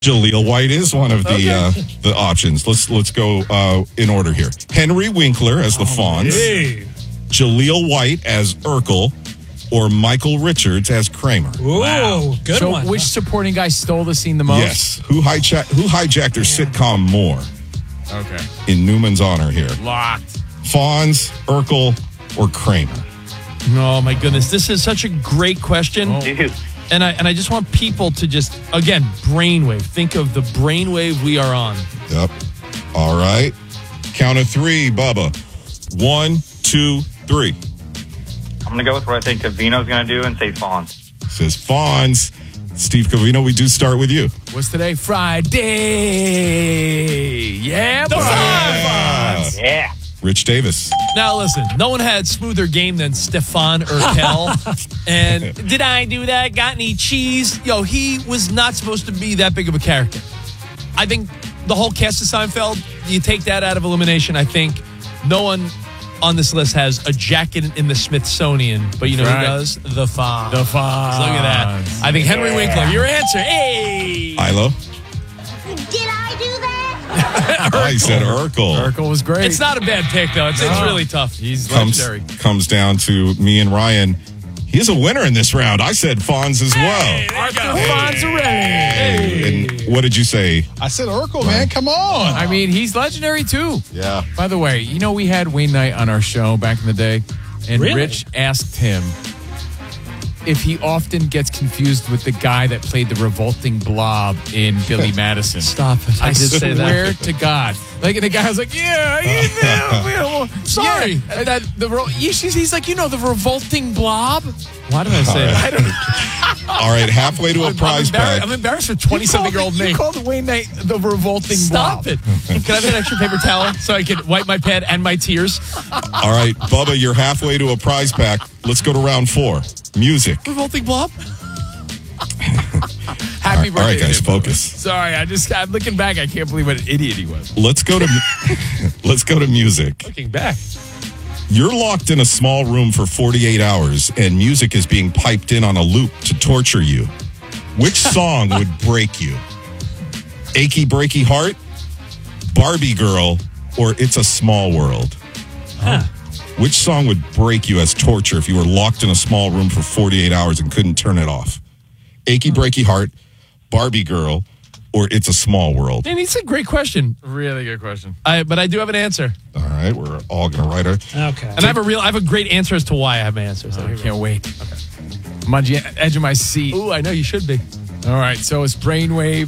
Jaleel White is one of the options. Let's go in order here. Henry Winkler as the Fonz, Jaleel White as Urkel, or Michael Richards as Kramer. Ooh, good one. So which supporting guy stole the scene the most? Yes. Who hijacked their sitcom more? Okay. In Newman's honor here. Locked. Fonz, Urkel, or Kramer? Oh, my goodness. This is such a great question. Dude. And I just want people to just, again, brainwave. Think of the brainwave we are on. Yep. All right. Count of three, Bubba. 1, 2, 3. I'm going to go with what I think Covino's going to do and say Fonz. Says Fonz. Steve Covino, we do start with you. What's today? Friday. Yeah, boy. Yeah. Rich Davis. Now, listen, no one had smoother game than Stefan Urkel. And did I do that? Got any cheese? Yo, he was not supposed to be that big of a character. I think the whole cast of Seinfeld, you take that out of elimination, I think no one on this list has a jacket in the Smithsonian. But you know who does? The Fonz. The Fonz. Look at that. I think Henry Winkler, your answer. Hey! Ilo? Did I do that? I said Urkel. Urkel was great. It's not a bad pick, though. It's really tough. He's legendary. Comes down to me and Ryan. He's a winner in this round. I said Fonz as well. Arthur Fonzarelli. And what did you say? I said Urkel, man. Come on. I mean, he's legendary, too. Yeah. By the way, you know, we had Wayne Knight on our show back in the day, and Really? Rich asked him if he often gets confused with the guy that played the revolting blob in Billy Madison. Stop it. I did say swear that. to God. Like, and the guy was like, yeah, sorry. Yeah. He's like, the revolting blob? Why did I say that? I don't know. All right, halfway to a prize pack. I'm embarrassed for 20-something-year-old You name. called Wayne Knight the revolting Stop blob. it. Can I have an extra paper towel so I can wipe my pad and my tears? All right, Bubba, you're halfway to a prize pack. Let's go to round 4. Music. Revolting blob? Happy birthday. All right, guys, to him. focus. Sorry, I'm looking back. I can't believe what an idiot he was. Let's go to music. Looking back. You're locked in a small room for 48 hours, and music is being piped in on a loop to torture you. Which song would break you? Achy Breaky Heart, Barbie Girl, or It's a Small World? Huh. Which song would break you as torture if you were locked in a small room for 48 hours and couldn't turn it off? Achy Breaky Heart, Barbie Girl, or It's a Small World? Man, it's a great question. Really good question. But I do have an answer. All right, we're all going to write our... Okay. And I have a great answer as to why I have my answer. So I can't wait. Okay. I'm on the edge of my seat. Ooh, I know you should be. All right, so it's Brainwave.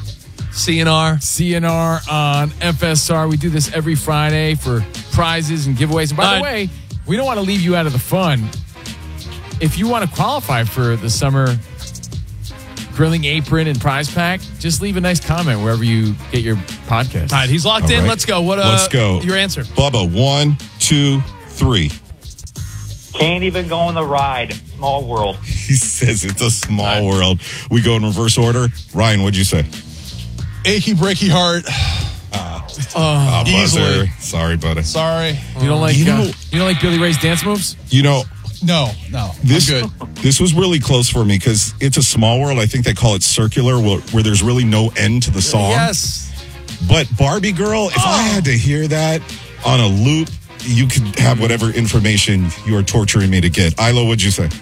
CNR on FSR. We do this every Friday for prizes and giveaways. And by the way, we don't want to leave you out of the fun. If you want to qualify for the summer grilling apron and prize pack, just leave a nice comment wherever you get your podcast. All right, he's locked in. right. Let's go. Let's go. Your answer. Bubba, 1, 2, 3. Can't even go on the ride. Small world. He says it's a small world. We go in reverse order. Ryan, what'd you say? Achy Breaky Heart. Buzzer. Easily. Sorry, buddy. Sorry. You don't like You know- you don't like Billy Ray's dance moves? You know, No. this I'm good. this was really close for me because it's a small world. I think they call it circular, where there's really no end to the song. Yes. But Barbie Girl, if I had to hear that on a loop, you could have whatever information you are torturing me to get. Ilo, what'd you say?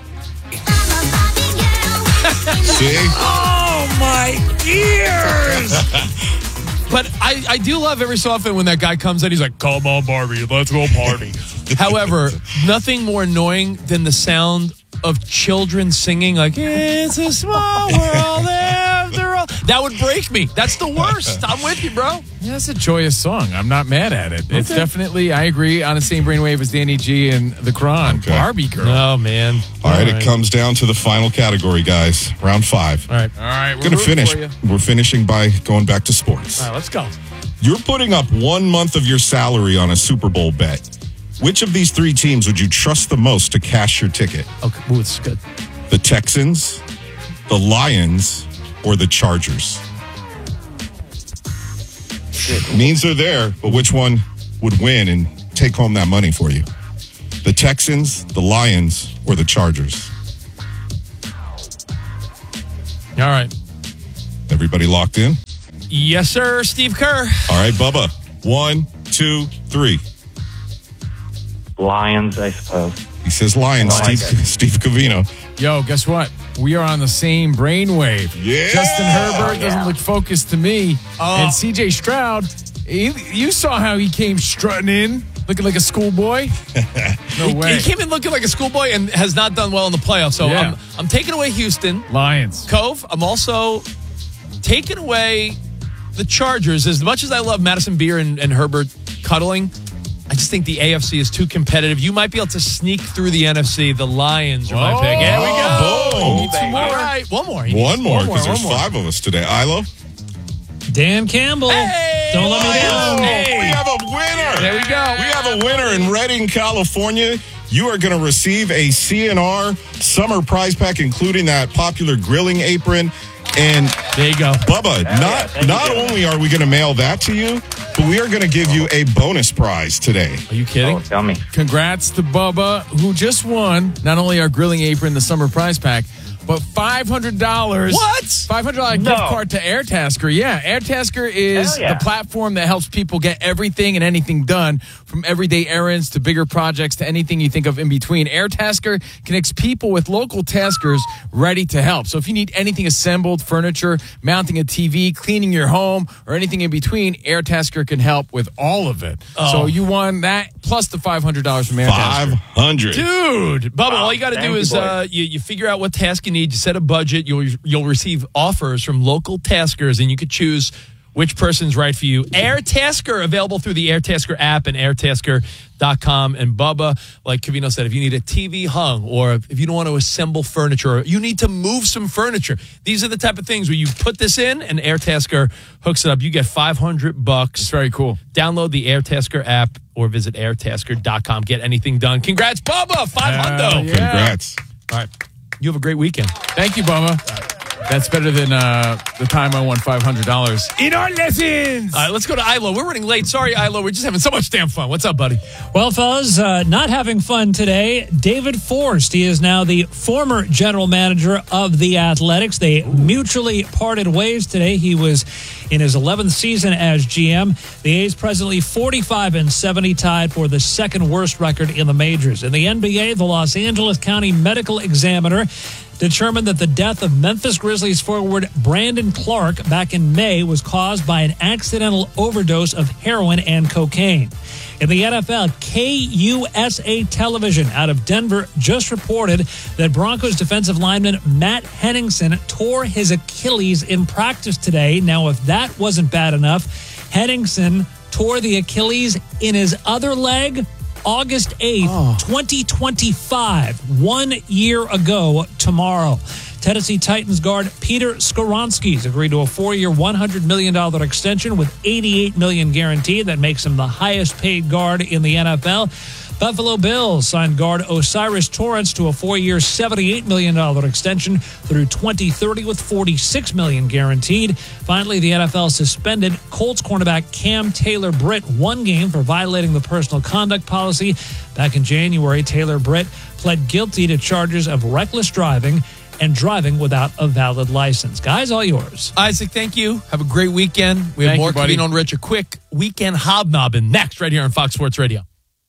See? Oh, my ears. But I do love every so often when that guy comes in, he's like, come on, Barbie, let's go party. However, nothing more annoying than the sound of children singing like, it's a small world after all. That would break me. That's the worst. I'm with you, bro. Yeah, it's a joyous song. I'm not mad at it. It's definitely, I agree, on the same brainwave as Danny G and the Kron. Okay. Barbie Girl. Oh, man. All right, it comes down to the final category, guys. Round 5. All right. All right, we're Gonna rooting finish. for you. We're finishing by going back to sports. All right, let's go. You're putting up 1 month of your salary on a Super Bowl bet. Which of these 3 teams would you trust the most to cash your ticket? Okay, ooh, it's good. The Texans, the Lions, or the Chargers? Means they're there, but which one would win and take home that money for you? The Texans, the Lions, or the Chargers? All right. Everybody locked in? Yes, sir, Steve Kerr. All right, Bubba. 1, 2, 3. Lions, I suppose. He says Lions. I like it. Steve Covino. Yo, guess what? We are on the same brainwave. Yeah. Justin Herbert doesn't Yeah. look focused to me. And CJ Stroud, you saw how he came strutting in, looking like a schoolboy. No way. He came in looking like a schoolboy and has not done well in the playoffs. So Yeah. I'm taking away Houston. Lions. Cove, I'm also taking away the Chargers. As much as I love Madison Beer and Herbert cuddling, I just think the AFC is too competitive. You might be able to sneak through the NFC. The Lions are my pick. There we go. Boom. Need some more. All right, one more. One more, because there's one more. 5 of us today. Ilo? Dan Campbell. Hey! Don't let me down. Hey! We have a winner. There we go. We have a winner in Redding, California. You are going to receive a CNR summer prize pack, including that popular grilling apron. And There you go. Bubba, Thank not you. only are we going to mail that to you, but we are going to give you a bonus prize today. Are you kidding? Oh, tell me. Congrats to Bubba, who just won not only our grilling apron, the summer prize pack, but $500. What? $500 gift No. card to AirTasker. Yeah, AirTasker is Hell yeah. the platform that helps people get everything and anything done, from everyday errands to bigger projects to anything you think of in between. AirTasker connects people with local taskers ready to help. So if you need anything assembled, furniture, mounting a TV, cleaning your home, or anything in between, AirTasker can help with all of it. So you won that plus the $500 from AirTasker. 500. Dude, Bubba, Wow. all you got to Thank do you, is boys. you figure out what task you need, you set a budget, you'll receive offers from local taskers, and you could choose which person's right for you. AirTasker, available through the AirTasker app and airtasker.com. And Bubba, like Covino said, if you need a TV hung, or if you don't want to assemble furniture, or you need to move some furniture, these are the type of things where you put this in and AirTasker hooks it up. You get $500. It's very cool. Download the AirTasker app or visit airtasker.com. Get anything done. Congrats, Bubba. 500. Yeah. Congrats. All right. You have a great weekend. Thank you, Bubba. That's better than the time I won $500 in our lessons. All right, let's go to Ilo. We're running late. Sorry, Ilo. We're just having so much damn fun. What's up, buddy? Well, fellas, not having fun today. David Forst, he is now the former general manager of the Athletics. They mutually parted ways today. He was in his 11th season as GM. The A's presently 45-70, tied for the second worst record in the majors. In the NBA, the Los Angeles County Medical Examiner determined that the death of Memphis Grizzlies forward Brandon Clark back in May was caused by an accidental overdose of heroin and cocaine. In the NFL, KUSA Television out of Denver just reported that Broncos defensive lineman Matt Henningsen tore his Achilles in practice today. Now, if that wasn't bad enough, Henningsen tore the Achilles in his other leg August 8th, 2025, 1 year ago tomorrow. Tennessee Titans guard Peter Skoronskis agreed to a 4-year, $100 million extension with $88 million guaranteed. That makes him the highest paid guard in the NFL. Buffalo Bills signed guard Osiris Torrance to a 4-year, $78 million extension through 2030 with $46 million guaranteed. Finally, the NFL suspended Colts cornerback Cam Taylor-Britt 1 game for violating the personal conduct policy. Back in January, Taylor-Britt pled guilty to charges of reckless driving and driving without a valid license. Guys, all yours. Isaac, thank you. Have a great weekend. We have Thank more you, buddy. Covino and Rich. A quick weekend hobnobbing next right here on Fox Sports Radio.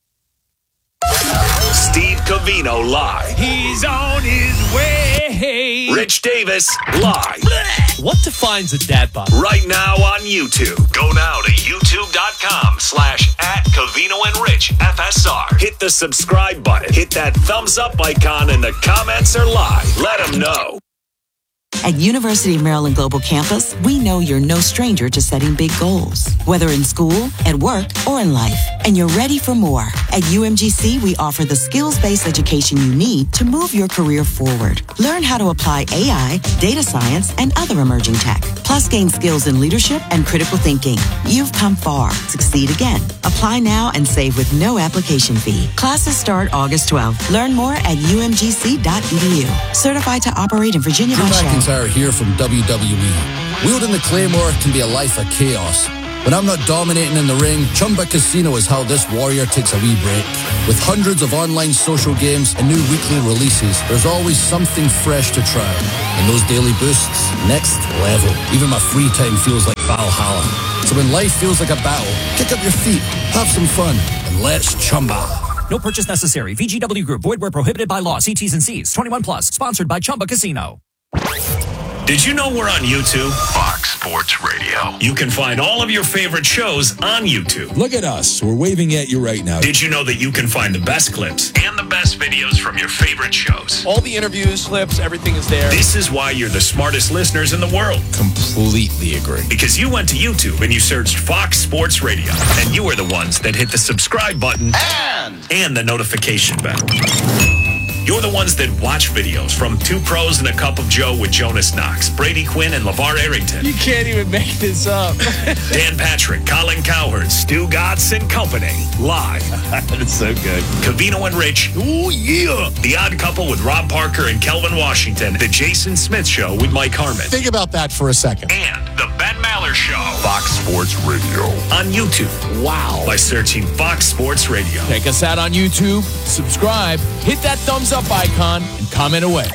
Steve Covino live. He's on his way. Rich Davis live. What defines a dad bod? Right now on YouTube. Go now to youtube.com/@Covino and Rich FSR. Hit the subscribe button. Hit that thumbs up icon, and the comments are live. Let them know. At University of Maryland Global Campus, we know you're no stranger to setting big goals, whether in school, at work, or in life. And you're ready for more. At UMGC, we offer the skills-based education you need to move your career forward. Learn how to apply AI, data science, and other emerging tech. Plus, gain skills in leadership and critical thinking. You've come far. Succeed again. Apply now and save with no application fee. Classes start August 12th. Learn more at umgc.edu. Certified to operate in Virginia by Shell. McIntyre here from WWE. Wielding the Claymore can be a life of chaos, When I'm not dominating in the ring, Chumba Casino is how this warrior takes a wee break. With hundreds of online social games and new weekly releases, there's always something fresh to try. And those daily boosts, next level. Even my free time feels like Valhalla. So when life feels like a battle, kick up your feet, have some fun, and let's Chumba. No purchase necessary. VGW Group. Void where prohibited by law. See T's and C's. 21 plus. Sponsored by Chumba Casino. Did you know we're on YouTube? Fox Sports Radio. You can find all of your favorite shows on YouTube. Look at us. We're waving at you right now. Did you know that you can find the best clips and the best videos from your favorite shows? All the interviews, clips, everything is there. This is why you're the smartest listeners in the world. Completely agree. Because you went to YouTube and you searched Fox Sports Radio. And you are the ones that hit the subscribe button and the notification bell. You're the ones that watch videos from Two Pros and a Cup of Joe with Jonas Knox, Brady Quinn, and LeVar Arrington. You can't even make this up. Dan Patrick, Colin Cowherd, Stu Gatz and Company. Live. That's so good. Covino and Rich. Ooh, yeah. The Odd Couple with Rob Parker and Kelvin Washington. The Jason Smith Show with Mike Harmon. Think about that for a second. And the Ben Maller Show. Fox Sports Radio. On YouTube. Wow. By searching Fox Sports Radio. Check us out on YouTube. Subscribe. Hit that thumbs up icon and comment away.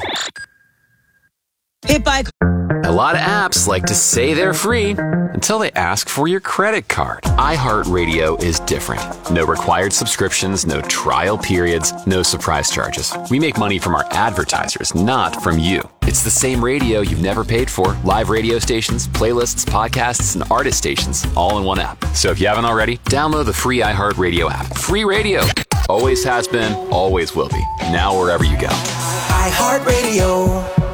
Hit by. A lot of apps like to say they're free until they ask for your credit card. iHeartRadio is different. No required subscriptions, no trial periods, no surprise charges. We make money from our advertisers, not from you. It's the same radio you've never paid for. Live radio stations, playlists, podcasts, and artist stations, all in one app. So if you haven't already, download the free iHeartRadio app. Free radio. Always has been, always will be. Now wherever you go. iHeartRadio.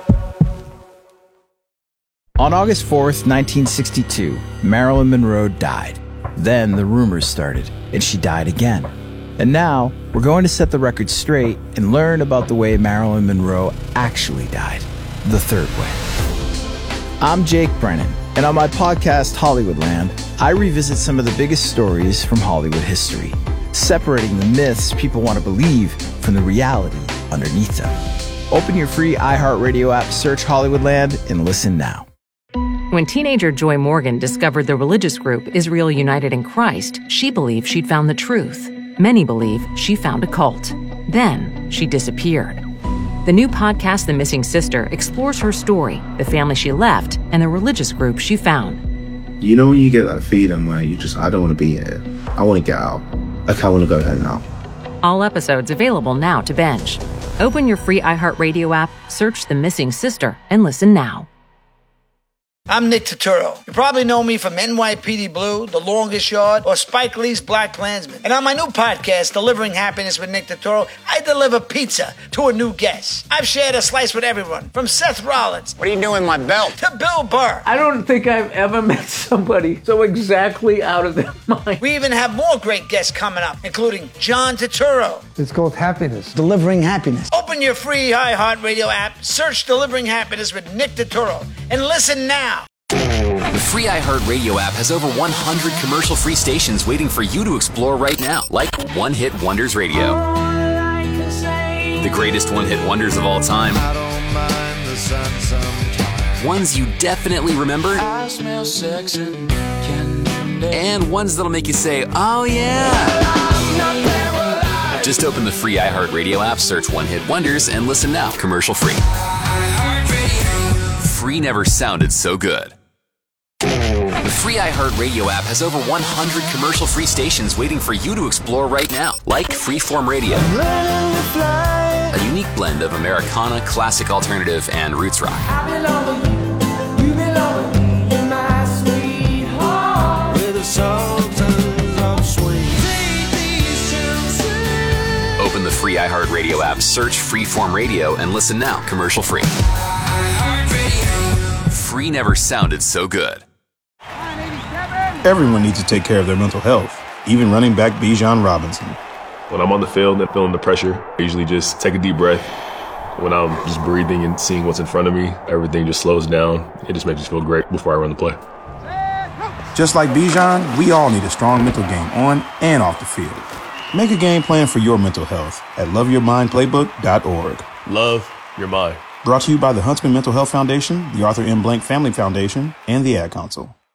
On August 4th, 1962, Marilyn Monroe died. Then the rumors started, and she died again. And now, we're going to set the record straight and learn about the way Marilyn Monroe actually died. The third way. I'm Jake Brennan, and on my podcast, Hollywoodland, I revisit some of the biggest stories from Hollywood history, separating the myths people want to believe from the reality underneath them. Open your free iHeartRadio app, search Hollywoodland, and listen now. When teenager Joy Morgan discovered the religious group Israel United in Christ, she believed she'd found the truth. Many believe she found a cult. Then she disappeared. The new podcast, The Missing Sister, explores her story, the family she left, and the religious group she found. You know when you get that feeling where I don't want to be here. I want to get out. Like I want to go home now. All episodes available now to binge. Open your free iHeartRadio app, search The Missing Sister, and listen now. I'm Nick Turturro. You probably know me from NYPD Blue, The Longest Yard, or Spike Lee's Black Klansman. And on my new podcast, Delivering Happiness with Nick Turturro, I deliver pizza to a new guest. I've shared a slice with everyone, from Seth Rollins. What are you doing with my belt? To Bill Burr. I don't think I've ever met somebody so exactly out of their mind. We even have more great guests coming up, including John Turturro. It's called Happiness. Delivering Happiness. Open your free iHeartRadio app, search Delivering Happiness with Nick Turturro, and listen now. The free iHeartRadio app has over 100 commercial-free stations waiting for you to explore right now, like One Hit Wonders Radio. The greatest one-hit wonders of all time. Ones you definitely remember. And ones that'll make you say, oh yeah. Just open the free iHeartRadio app, search One Hit Wonders, and listen now, commercial-free. Free never sounded so good. The free iHeartRadio app has over 100 commercial-free stations waiting for you to explore right now, like Freeform Radio, a unique blend of Americana, classic alternative, and roots rock. Open the free iHeartRadio app, search Freeform Radio, and listen now, commercial-free. Free never sounded so good. Everyone needs to take care of their mental health, even running back Bijan Robinson. When I'm on the field and feeling the pressure, I usually just take a deep breath. When I'm just breathing and seeing what's in front of me, everything just slows down. It just makes me feel great before I run the play. Just like Bijan, we all need a strong mental game on and off the field. Make a game plan for your mental health at loveyourmindplaybook.org. Love your mind. Brought to you by the Huntsman Mental Health Foundation, the Arthur M. Blank Family Foundation, and the Ad Council.